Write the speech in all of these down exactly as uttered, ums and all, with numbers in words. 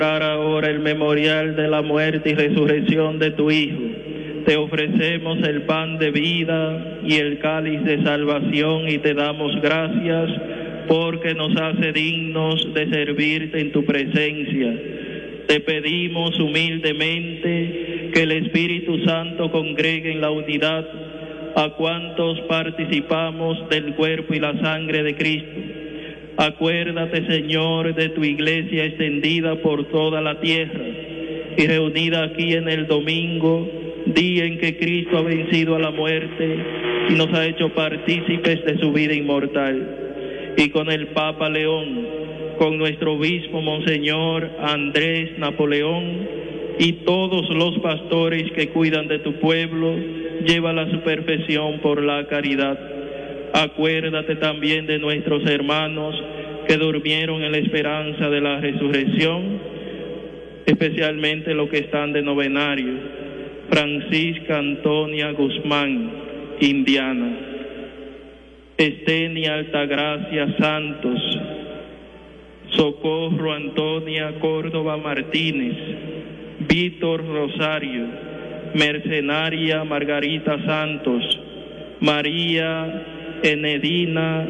Ahora el memorial de la muerte y resurrección de tu Hijo. Te ofrecemos el pan de vida y el cáliz de salvación y te damos gracias porque nos hace dignos de servirte en tu presencia. Te pedimos humildemente que el Espíritu Santo congregue en la unidad a cuantos participamos del cuerpo y la sangre de Cristo. Acuérdate, Señor, de tu iglesia extendida por toda la tierra y reunida aquí en el domingo, día en que Cristo ha vencido a la muerte y nos ha hecho partícipes de su vida inmortal. Y con el Papa León, con nuestro obispo Monseñor Andrés Napoleón y todos los pastores que cuidan de tu pueblo, llévala a su perfección por la caridad. Acuérdate también de nuestros hermanos que durmieron en la esperanza de la resurrección, especialmente los que están de novenario. Francisca Antonia Guzmán, Indiana. Estenia Altagracia Santos. Socorro Antonia Córdoba Martínez. Víctor Rosario. Mercenaria Margarita Santos. María Enedina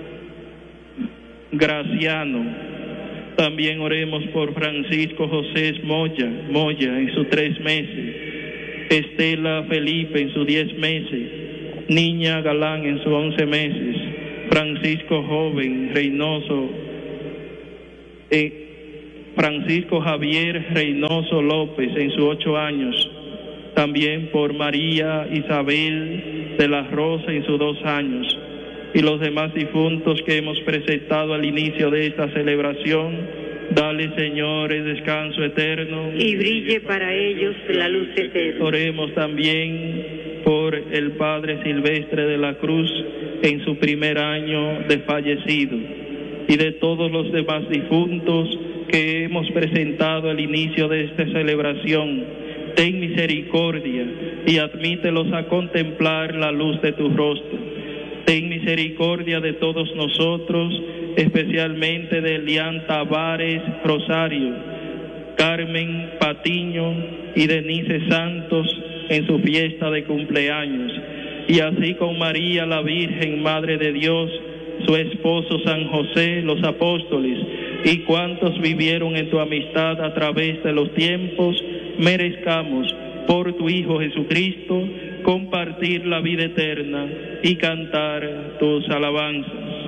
Graciano. También oremos por Francisco José Moya, Moya en sus tres meses, Estela Felipe en sus diez meses, Niña Galán en sus once meses, Francisco Joven Reynoso, eh, Francisco Javier Reynoso López en sus ocho años. También por María Isabel de la Rosa en sus dos años y los demás difuntos que hemos presentado al inicio de esta celebración. Dale, Señor, el descanso eterno y brille para ellos la luz eterna. Oremos también por el Padre Silvestre de la Cruz en su primer año de fallecido y de todos los demás difuntos que hemos presentado al inicio de esta celebración. Ten misericordia y admítelos a contemplar la luz de tu rostro. Ten misericordia de todos nosotros, especialmente de Elian Tavares Rosario, Carmen Patiño y Denise Santos en su fiesta de cumpleaños, y así con María la Virgen, Madre de Dios, su esposo San José, los apóstoles y cuantos vivieron en tu amistad a través de los tiempos, merezcamos por tu Hijo Jesucristo compartir la vida eterna y cantar tus alabanzas.